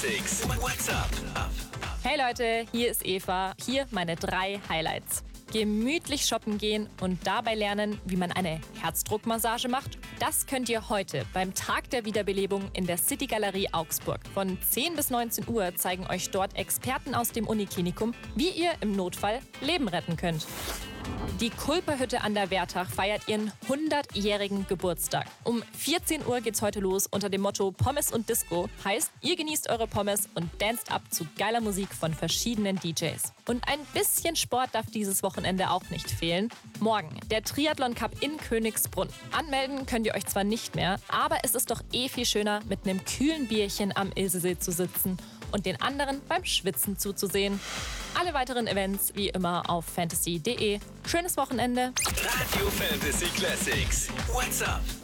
Classics. What's up? Hey Leute, hier ist Eva. Hier meine 3 Highlights. Gemütlich shoppen gehen und dabei lernen, wie man eine Herzdruckmassage macht. Das könnt ihr heute beim Tag der Wiederbelebung in der City Galerie Augsburg. Von 10 bis 19 Uhr zeigen euch dort Experten aus dem Uniklinikum, wie ihr im Notfall Leben retten könnt. Die Kulperhütte an der Wertach feiert ihren 100-jährigen Geburtstag. Um 14 Uhr geht's heute los unter dem Motto Pommes und Disco. Heißt, ihr genießt eure Pommes und danced ab zu geiler Musik von verschiedenen DJs. Und ein bisschen Sport darf dieses Wochenende auch nicht fehlen. Morgen der Triathlon Cup in Königsbrunn. Anmelden könnt ihr euch zwar nicht mehr, aber es ist doch viel schöner, mit einem kühlen Bierchen am Ilsesee zu sitzen und den anderen beim Schwitzen zuzusehen. Alle weiteren Events wie immer auf fantasy.de. Schönes Wochenende. Radio Fantasy Classics. What's up?